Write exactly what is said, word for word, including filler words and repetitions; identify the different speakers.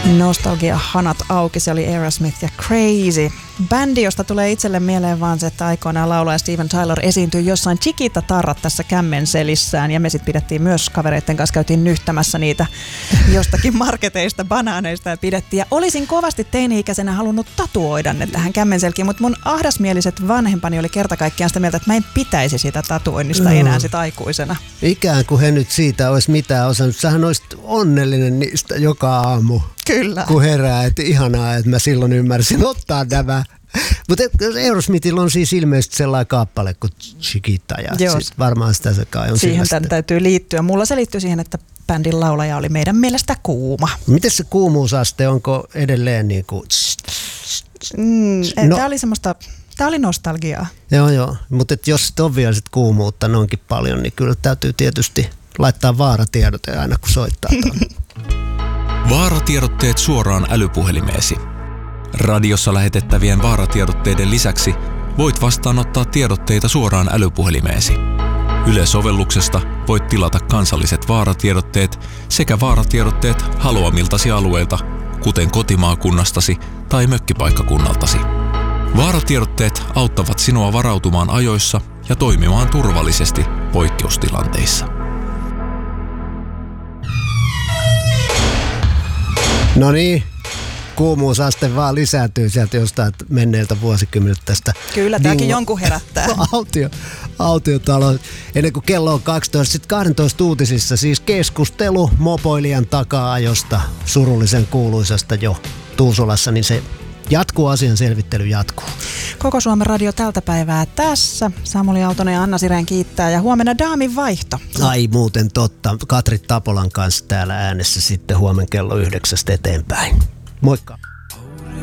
Speaker 1: Nostalgia hanat auki, se oli Aerosmith ja Crazy. Bändi, josta tulee itselle mieleen vaan se, että aikoinaan laulaja Steven Tyler esiintyi jossain Chiquita-tarrat tässä kämmenselissään ja me sitten pidettiin myös kavereiden kanssa, käytiin nyhtämässä niitä jostakin marketeista, banaaneista ja pidettiin. Ja olisin kovasti teini-ikäisenä halunnut tatuoida ne tähän kämmenselkiin, mutta mun ahdasmieliset vanhempani oli kerta kaikkiaan sitä mieltä, että mä en pitäisi sitä tatuoinnista no. enää sit aikuisena.
Speaker 2: Ikään kuin he nyt siitä olisi mitään osannut. Sähän olisit onnellinen niistä joka aamu.
Speaker 1: Kyllä.
Speaker 2: Kun herää, että ihanaa, että mä silloin ymmärsin ottaa nämä. Mutta Aerosmithilla on siis ilmeisesti sellainen kappale kuin Chiquita ja sit varmaan sitä se kai on.
Speaker 1: Siihen tämän täytyy liittyä. Mulla se liittyy siihen, että bändin laulaja oli meidän mielestä kuuma.
Speaker 2: Miten se kuumuusaste, onko edelleen niin kuin...
Speaker 1: Mm, no. Tämä oli semmoista... Tämä oli nostalgiaa.
Speaker 2: Joo, joo. Mutta jos on vielä sit kuumuutta noinkin paljon, niin kyllä täytyy tietysti laittaa vaaratiedote aina, kun soittaa tuon.
Speaker 3: Vaaratiedotteet suoraan älypuhelimeesi. Radiossa lähetettävien vaaratiedotteiden lisäksi voit vastaanottaa tiedotteita suoraan älypuhelimeesi. Yle-sovelluksesta voit tilata kansalliset vaaratiedotteet sekä vaaratiedotteet haluamiltasi alueilta, kuten kotimaakunnastasi tai mökkipaikkakunnaltasi. Vaaratiedotteet auttavat sinua varautumaan ajoissa ja toimimaan turvallisesti poikkeustilanteissa.
Speaker 2: No niin, kuumuusaste vaan lisääntyy sieltä jostain menneiltä vuosikymmeniltä tästä.
Speaker 1: Kyllä, tämäkin jonkun herättää.
Speaker 2: Autio, autiotalo. Ennen kuin kello on kaksitoista, sitten kahdentoista uutisissa siis keskustelu mopoilijan taka-ajosta, surullisen kuuluisasta jo Tuusulassa, niin se jatkuu, asian selvittely jatkuu.
Speaker 1: Koko Suomen radio tältä päivää tässä. Samuli Aaltonen ja Anna Sireen kiittää ja huomenna Daamin vaihto.
Speaker 2: Ai muuten totta. Katri Tapolan kanssa täällä äänessä sitten huomen kello yhdeksästä eteenpäin. Moikka!